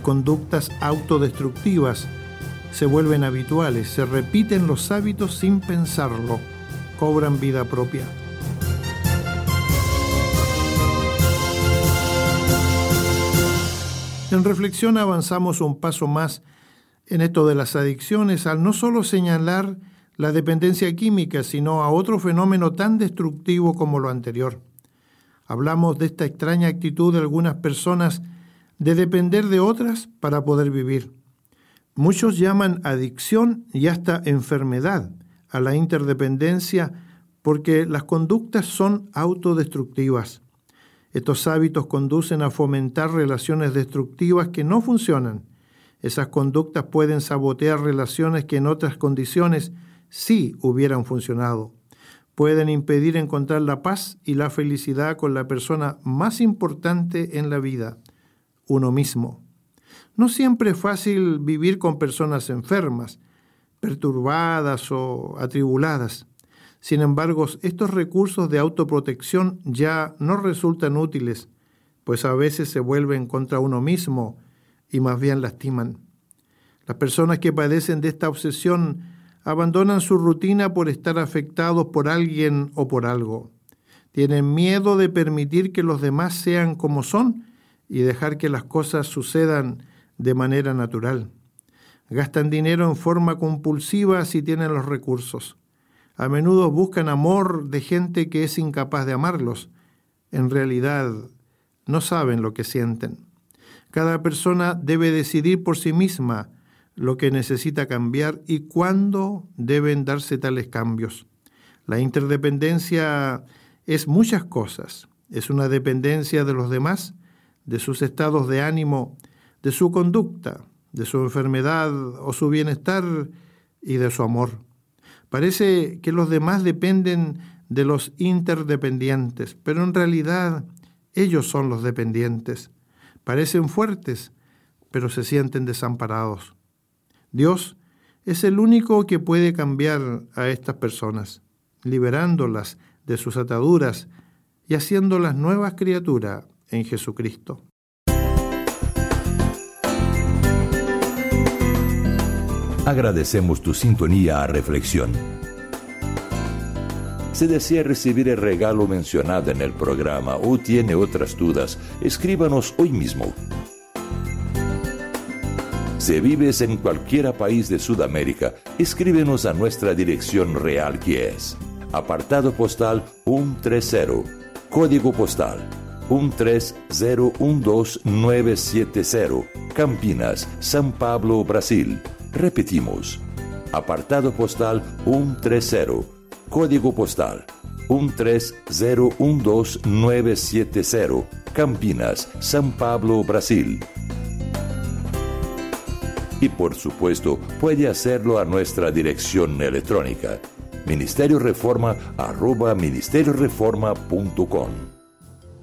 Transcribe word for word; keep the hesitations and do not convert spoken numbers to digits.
conductas autodestructivas se vuelven habituales, se repiten los hábitos sin pensarlo, cobran vida propia. En reflexión avanzamos un paso más en esto de las adicciones al no solo señalar la dependencia química, sino a otro fenómeno tan destructivo como lo anterior. Hablamos de esta extraña actitud de algunas personas de depender de otras para poder vivir. Muchos llaman adicción y hasta enfermedad a la interdependencia porque las conductas son autodestructivas. Estos hábitos conducen a fomentar relaciones destructivas que no funcionan. Esas conductas pueden sabotear relaciones que en otras condiciones sí hubieran funcionado. Pueden impedir encontrar la paz y la felicidad con la persona más importante en la vida, uno mismo. No siempre es fácil vivir con personas enfermas, perturbadas o atribuladas. Sin embargo, estos recursos de autoprotección ya no resultan útiles, pues a veces se vuelven contra uno mismo y más bien lastiman. Las personas que padecen de esta obsesión abandonan su rutina por estar afectados por alguien o por algo. Tienen miedo de permitir que los demás sean como son y dejar que las cosas sucedan de manera natural. Gastan dinero en forma compulsiva si tienen los recursos. A menudo buscan amor de gente que es incapaz de amarlos. En realidad, no saben lo que sienten. Cada persona debe decidir por sí misma lo que necesita cambiar y cuándo deben darse tales cambios. La interdependencia es muchas cosas. Es una dependencia de los demás, de sus estados de ánimo, de su conducta, de su enfermedad o su bienestar y de su amor. Parece que los demás dependen de los interdependientes, pero en realidad ellos son los dependientes. Parecen fuertes, pero se sienten desamparados. Dios es el único que puede cambiar a estas personas, liberándolas de sus ataduras y haciéndolas nuevas criaturas en Jesucristo. Agradecemos tu sintonía a Reflexión. Si desea recibir el regalo mencionado en el programa o tiene otras dudas, escríbanos hoy mismo. Si vives en cualquier país de Sudamérica, escríbenos a nuestra dirección real, que es apartado postal ciento treinta, código postal uno tres cero uno dos nueve siete cero, Campinas, São Paulo, Brasil. Repetimos, apartado postal ciento treinta, código postal uno tres cero uno dos nueve siete cero, Campinas, São Paulo, Brasil. Y por supuesto, puede hacerlo a nuestra dirección electrónica, ministerio reforma arroba ministerio reforma punto com.